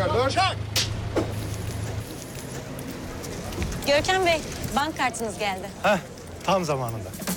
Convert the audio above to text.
çıkar, dur. Çak! Görkem Bey, bank kartınız geldi. Heh, tam zamanında.